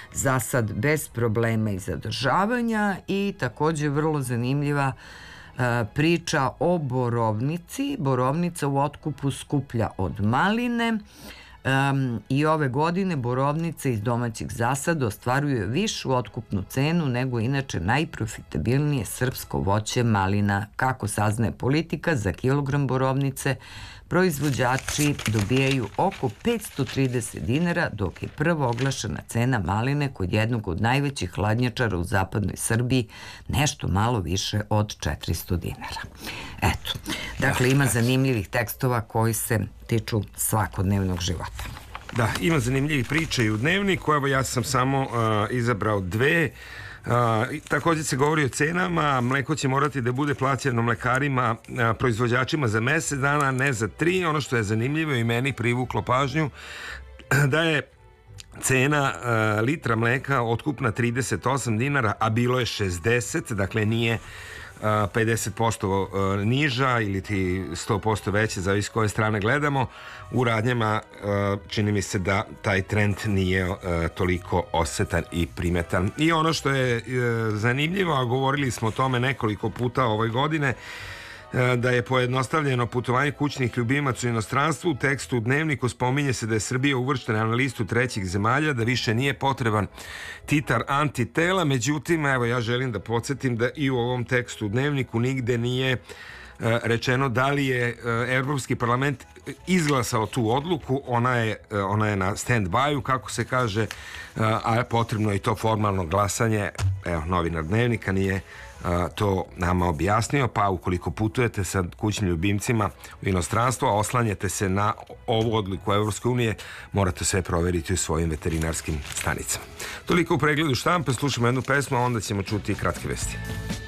za sad bez problema i zadržavanja. I takođe vrlo zanimljiva priča o borovnici. Borovnica u otkupu skuplja od maline. I ove godine borovnica iz domaćih zasada ostvaruje višu otkupnu cenu nego inače najprofitabilnije srpsko voće malina. Kako saznaje Politika, za kilogram borovnice proizvođači dobijaju oko 530 dinara, dok je prvo oglašena cena maline kod jednog od najvećih hladnjačara u zapadnoj Srbiji nešto malo više od 400 dinara. Eto, dakle ima zanimljivih tekstova koji se tiču svakodnevnog života. Da, ima zanimljivih priča i u Dnevniku, evo ja sam samo izabrao dve. Također se govori o cenama. Mleko će morati da bude plaćeno mlekarima, proizvođačima za mesec dana, ne za 3. Ono što je zanimljivo i meni privuklo pažnju, da je cena litra mleka otkupna 38 dinara, a bilo je 60, dakle nije 50% niža ili ti 100% veće, zavisi koje strane gledamo. U radnjama čini mi se da taj trend nije toliko osetan i primetan. I ono što je zanimljivo, a govorili smo o tome nekoliko puta ove godine, da je pojednostavljeno putovanje kućnih ljubimaca u inostranstvu. U tekstu u Dnevniku spominje se da je Srbija uvrštena na listu trećih zemalja, da više nije potreban titar antitela. Međutim, evo ja želim da podsjetim da i u ovom tekstu u Dnevniku nigde nije rečeno da li je Evropski parlament izglasao tu odluku. Ona je na stand-by-u, kako se kaže, a potrebno je i to formalno glasanje. Evo, novinar Dnevnika nije to nama objasnio, pa ukoliko putujete sa kućnim ljubimcima u inostranstvo, a oslanjate se na ovu odluku Evropske unije, morate sve proveriti u svojim veterinarskim stanicama. Toliko u pregledu štampe, slušamo jednu pesmu, a onda ćemo čuti kratke vesti.